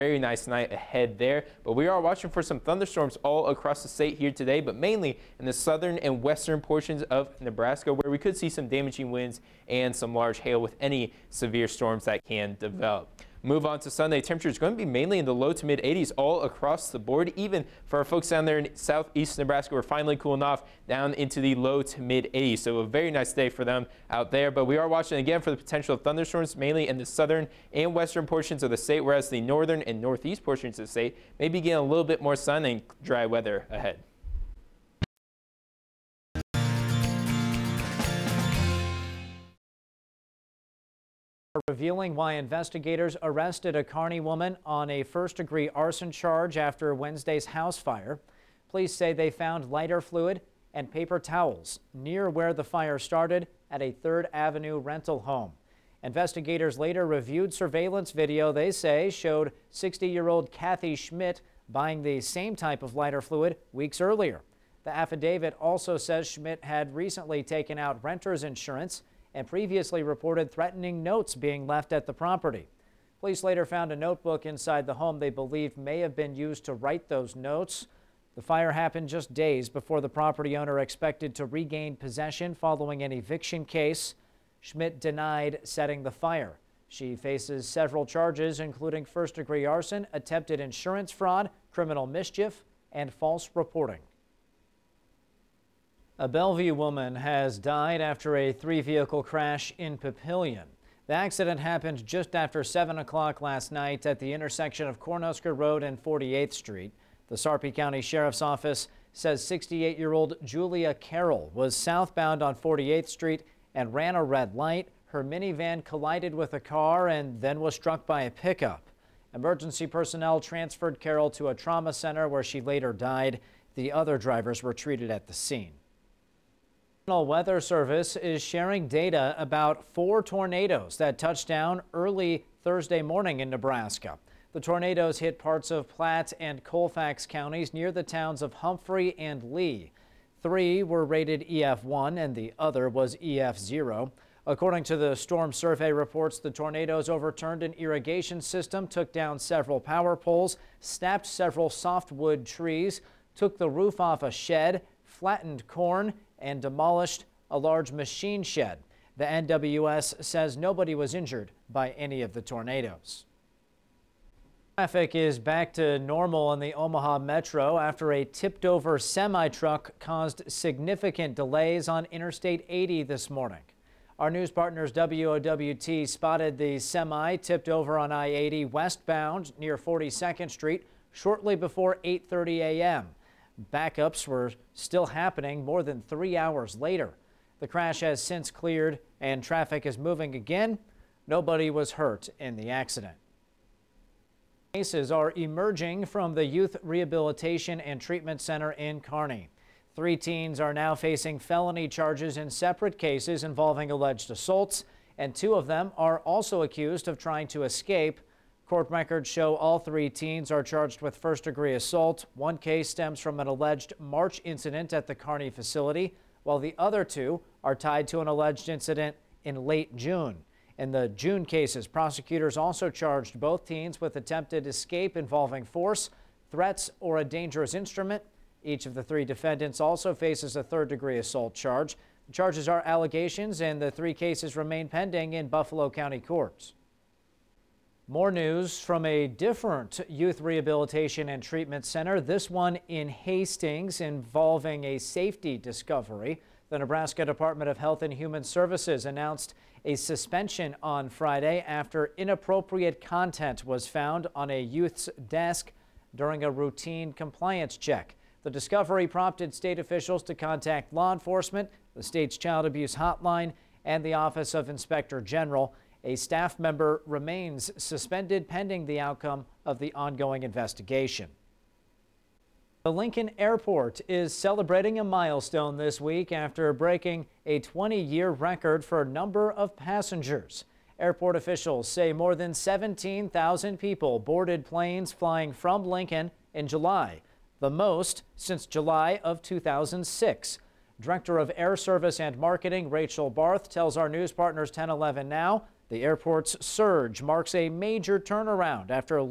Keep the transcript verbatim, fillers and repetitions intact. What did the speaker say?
Very nice night ahead there, but we are watching for some thunderstorms all across the state here today, but mainly in the southern and western portions of Nebraska, where we could see some damaging winds and some large hail with any severe storms that can develop. Move on to Sunday. Temperature is going to be mainly in the low to mid eighties all across the board. Even for our folks down there in southeast Nebraska, we're finally cooling off down into the low to mid eighties. So a very nice day for them out there. But we are watching again for the potential of thunderstorms, mainly in the southern and western portions of the state, whereas the northern and northeast portions of the state may be getting a little bit more sun and dry weather ahead. Revealing why investigators arrested a Kearney woman on a first-degree arson charge after Wednesday's house fire. Police say they found lighter fluid and paper towels near where the fire started at a third Avenue rental home. Investigators later reviewed surveillance video they say showed sixty-year-old Kathy Schmidt buying the same type of lighter fluid weeks earlier. The affidavit also says Schmidt had recently taken out renter's insurance and previously reported threatening notes being left at the property. Police later found a notebook inside the home they believed may have been used to write those notes. The fire happened just days before the property owner expected to regain possession following an eviction case. Schmidt denied setting the fire. She faces several charges, including first-degree arson, attempted insurance fraud, criminal mischief, and false reporting. A Bellevue woman has died after a three-vehicle crash in Papillion. The accident happened just after seven o'clock last night at the intersection of Cornhusker Road and forty-eighth Street. The Sarpy County Sheriff's Office says sixty-eight-year-old Julia Carroll was southbound on forty-eighth Street and ran a red light. Her minivan collided with a car and then was struck by a pickup. Emergency personnel transferred Carroll to a trauma center where she later died. The other drivers were treated at the scene. The National Weather Service is sharing data about four tornadoes that touched down early Thursday morning in Nebraska. The tornadoes hit parts of Platte and Colfax counties near the towns of Humphrey and Lee. Three were rated E F one and the other was E F zero. According to the Storm Survey reports, the tornadoes overturned an irrigation system, took down several power poles, snapped several softwood trees, took the roof off a shed, flattened corn, and demolished a large machine shed. The N W S says nobody was injured by any of the tornadoes. Traffic is back to normal in the Omaha Metro after a tipped-over semi-truck caused significant delays on Interstate eighty this morning. Our news partners W O W T spotted the semi tipped over on I eighty westbound near forty-second Street shortly before eight thirty a m Backups were still happening more than three hours later. The crash has since cleared and traffic is moving again. Nobody was hurt in the accident. Cases are emerging from the Youth Rehabilitation and Treatment Center in Kearney. Three teens are now facing felony charges in separate cases involving alleged assaults, and two of them are also accused of trying to escape. Court records show all three teens are charged with first-degree assault. One case stems from an alleged March incident at the Kearney facility, while the other two are tied to an alleged incident in late June. In the June cases, prosecutors also charged both teens with attempted escape involving force, threats, or a dangerous instrument. Each of the three defendants also faces a third-degree assault charge. The charges are allegations, and the three cases remain pending in Buffalo County courts. More news from a different youth rehabilitation and treatment center, this one in Hastings, involving a safety discovery. The Nebraska Department of Health and Human Services announced a suspension on Friday after inappropriate content was found on a youth's desk during a routine compliance check. The discovery prompted state officials to contact law enforcement, the state's child abuse hotline, and the Office of Inspector General. A staff member remains suspended pending the outcome of the ongoing investigation. The Lincoln Airport is celebrating a milestone this week after breaking a twenty-year record for number of passengers. Airport officials say more than seventeen thousand people boarded planes flying from Lincoln in July, the most since July of two thousand six. Director of Air Service and Marketing Rachel Barth tells our news partners ten eleven Now the airport's surge marks a major turnaround after